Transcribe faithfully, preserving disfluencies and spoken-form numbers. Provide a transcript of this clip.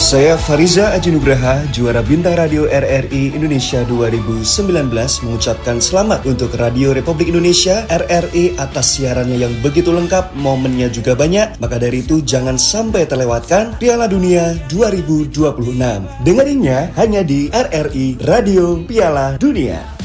Saya Fariza Ajinugraha, juara Bintang Radio R R I Indonesia dua ribu sembilan belas, mengucapkan selamat untuk Radio Republik Indonesia R R I atas siarannya yang begitu lengkap, momennya juga banyak. Maka dari itu jangan sampai terlewatkan Piala Dunia dua ribu dua puluh enam. Dengerinnya hanya di R R I Radio Piala Dunia.